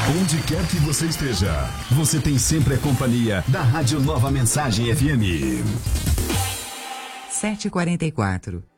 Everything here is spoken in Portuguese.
Onde quer que você esteja, você tem sempre a companhia da Rádio Nova Mensagem FM. 7h44.